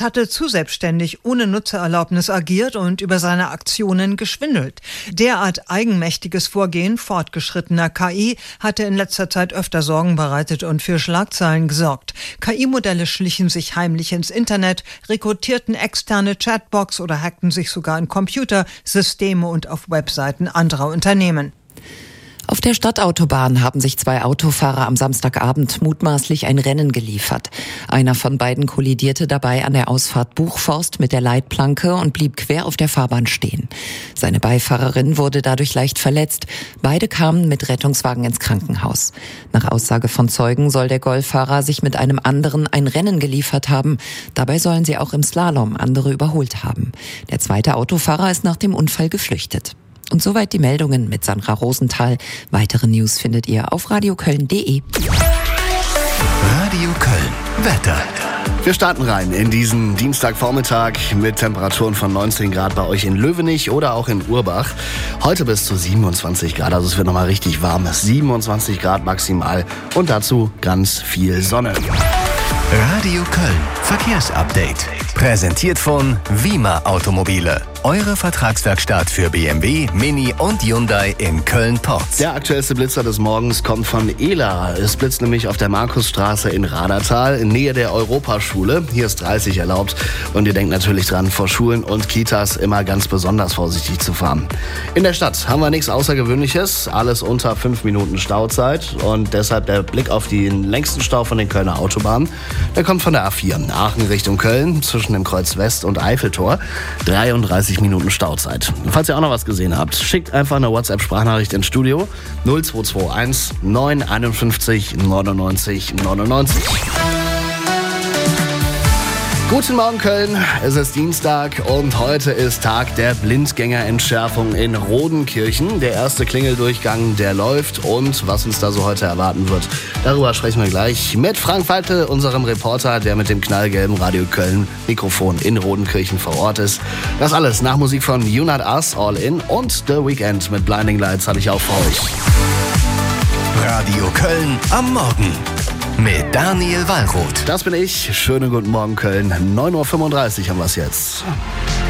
hatte zu selbstständig ohne Nutzererlaubnis agiert und über seine Aktionen geschwindelt. Derart eigenmächtiges Vorgehen fortgeschrittener KI hatte in letzter Zeit öfter Sorgen bereitet und für Schlagzeilen gesorgt. KI-Modelle schlichen sich heimlich ins Internet, rekrutierten externe Chatbots oder hackten sich sogar in Computer, Systeme und auf Webseiten anderer Unternehmen. Auf der Stadtautobahn haben sich 2 Autofahrer am Samstagabend mutmaßlich ein Rennen geliefert. Einer von beiden kollidierte dabei an der Ausfahrt Buchforst mit der Leitplanke und blieb quer auf der Fahrbahn stehen. Seine Beifahrerin wurde dadurch leicht verletzt. Beide kamen mit Rettungswagen ins Krankenhaus. Nach Aussage von Zeugen soll der Golffahrer sich mit einem anderen ein Rennen geliefert haben. Dabei sollen sie auch im Slalom andere überholt haben. Der zweite Autofahrer ist nach dem Unfall geflüchtet. Und soweit die Meldungen mit Sandra Rosenthal. Weitere News findet ihr auf radioköln.de. Radio Köln. Wetter. Wir starten rein in diesen Dienstagvormittag mit Temperaturen von 19 Grad bei euch in Löwenich oder auch in Urbach. Heute bis zu 27 Grad, also es wird nochmal richtig warm. 27 Grad maximal und dazu ganz viel Sonne. Radio Köln Verkehrsupdate. Präsentiert von Wima Automobile. Eure Vertragswerkstatt für BMW, Mini und Hyundai in Köln-Porz. Der aktuellste Blitzer des Morgens kommt von Ela. Es blitzt nämlich auf der Markusstraße in Radertal in Nähe der Europaschule. Hier ist 30 erlaubt und ihr denkt natürlich dran, vor Schulen und Kitas immer ganz besonders vorsichtig zu fahren. In der Stadt haben wir nichts Außergewöhnliches, alles unter 5 Minuten Stauzeit und deshalb der Blick auf den längsten Stau von den Kölner Autobahnen. Der kommt von der A4 Aachen Richtung Köln zwischen dem Kreuz West und Eiffeltor. 33 Minuten Stauzeit. Falls ihr auch noch was gesehen habt, schickt einfach eine WhatsApp-Sprachnachricht ins Studio 0221 951 99 99. Guten Morgen Köln, es ist Dienstag und heute ist Tag der Blindgängerentschärfung in Rodenkirchen. Der erste Klingeldurchgang, der läuft und was uns da so heute erwarten wird, darüber sprechen wir gleich mit Frank Waltle, unserem Reporter, der mit dem knallgelben Radio Köln Mikrofon in Rodenkirchen vor Ort ist. Das alles nach Musik von You Not Us, All In und The Weeknd mit Blinding Lights hatte ich auch für euch. Radio Köln am Morgen. Mit Daniel Wallroth. Das bin ich. Schönen guten Morgen, Köln. 9.35 Uhr haben wir es jetzt.